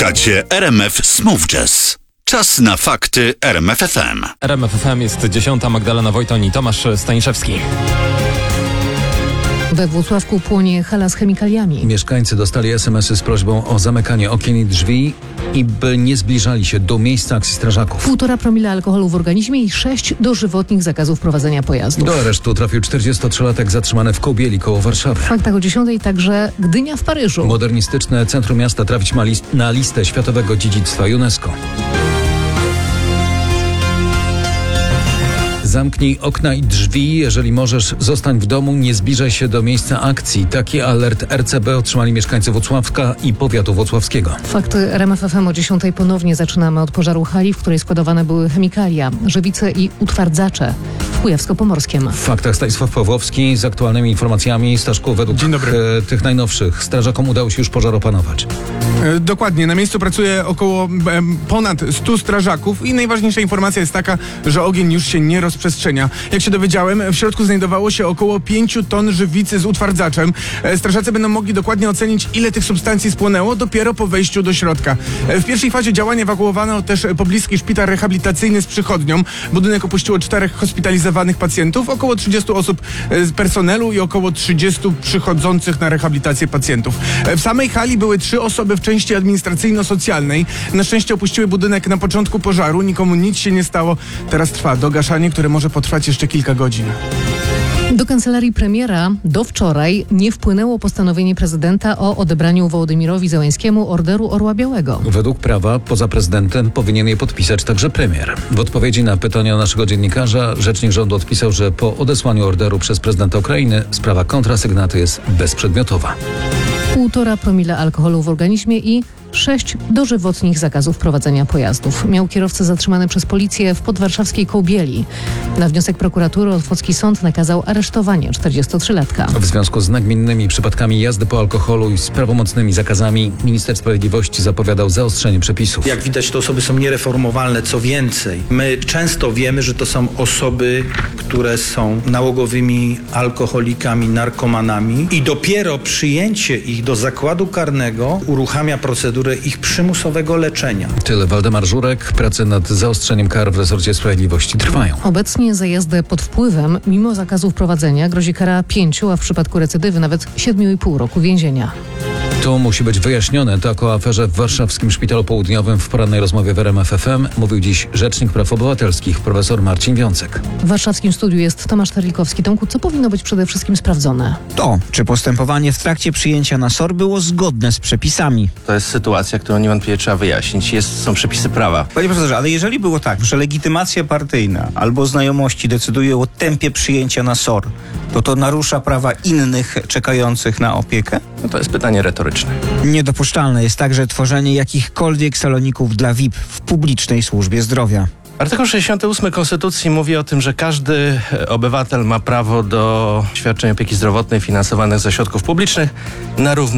Słuchacie RMF Smooth Jazz. Czas na fakty RMF FM. RMF FM jest 10. Magdalena Wojtoń i Tomasz Staniszewski. We Włocławku płonie hala z chemikaliami. Mieszkańcy dostali SMS-y z prośbą o zamykanie okien i drzwi i by nie zbliżali się do miejsca akcji strażaków. 1,5 promila alkoholu w organizmie i 6 dożywotnich zakazów prowadzenia pojazdów. Do aresztu trafił 43-latek zatrzymany w Kołbieli koło Warszawy. W faktach o 10:00 także Gdynia w Paryżu. Modernistyczne centrum miasta trafić ma na listę Światowego Dziedzictwa UNESCO. Zamknij okna i drzwi, jeżeli możesz, zostań w domu, nie zbliżaj się do miejsca akcji. Taki alert RCB otrzymali mieszkańcy Włocławka i powiatu włocławskiego. Fakty RMF FM o 10:00 ponownie zaczynamy od pożaru hali, w której składowane były chemikalia, żywice i utwardzacze w Kujawsko-Pomorskiem. W faktach Stanisław Pawłowski z aktualnymi informacjami. Staszku, według tych najnowszych strażakom udało się już pożar opanować. Dokładnie, na miejscu pracuje ponad 100 strażaków i najważniejsza informacja jest taka, że ogień już się nie rozprzestrzenia. Jak się dowiedziałem, w środku znajdowało się około 5 ton żywicy z utwardzaczem. Strażacy będą mogli dokładnie ocenić, ile tych substancji spłonęło dopiero po wejściu do środka. W pierwszej fazie działania ewakuowano też pobliski szpital rehabilitacyjny z przychodnią. Budynek opuściło 4 hospitalizowanych pacjentów, około 30 osób z personelu i około 30 przychodzących na rehabilitację pacjentów. W samej hali były 3 osoby w części administracyjno-socjalnej. Na szczęście opuściły budynek na początku pożaru, nikomu nic się nie stało. Teraz trwa dogaszanie, które może potrwać jeszcze kilka godzin. Do kancelarii premiera do wczoraj nie wpłynęło postanowienie prezydenta o odebraniu Wołodymyrowi Zełenskiemu Orderu Orła Białego. Według prawa poza prezydentem powinien je podpisać także premier. W odpowiedzi na pytania naszego dziennikarza rzecznik rządu odpisał, że po odesłaniu orderu przez prezydenta Ukrainy sprawa kontrasygnaty jest bezprzedmiotowa. 1,5 promila alkoholu w organizmie i 6 dożywotnich zakazów prowadzenia pojazdów. Miał kierowcę zatrzymany przez policję w podwarszawskiej Kołbieli. Na wniosek prokuratury Otwocki Sąd nakazał aresztowanie 43-latka. W związku z nagminnymi przypadkami jazdy po alkoholu i z prawomocnymi zakazami minister sprawiedliwości zapowiadał zaostrzenie przepisów. Jak widać, te osoby są niereformowalne. Co więcej, my często wiemy, że to są osoby, które są nałogowymi alkoholikami, narkomanami i dopiero przyjęcie ich do zakładu karnego uruchamia procedurę ich przymusowego leczenia. Tyle Waldemar Żurek. Prace nad zaostrzeniem kar w resorcie sprawiedliwości trwają. Obecnie za jazdę pod wpływem, mimo zakazów prowadzenia, grozi kara 5, a w przypadku recydywy nawet 7,5 roku więzienia. To musi być wyjaśnione. Tak o aferze w warszawskim Szpitalu Południowym w porannej rozmowie w RMF FM mówił dziś Rzecznik Praw Obywatelskich profesor Marcin Wiącek. W warszawskim studiu jest Tomasz Terlikowski. Tomku, co powinno być przede wszystkim sprawdzone? To, czy postępowanie w trakcie przyjęcia na SOR było zgodne z przepisami. To jest sytuacja, którą niewątpliwie trzeba wyjaśnić. Są przepisy prawa. Panie profesorze, ale jeżeli było tak, że legitymacja partyjna albo znajomości decyduje o tempie przyjęcia na SOR, to narusza prawa innych czekających na opiekę? No to jest pytanie retoryczne. Niedopuszczalne jest także tworzenie jakichkolwiek saloników dla VIP w publicznej służbie zdrowia. Artykuł 68 Konstytucji mówi o tym, że każdy obywatel ma prawo do świadczeń opieki zdrowotnej finansowanych ze środków publicznych na równych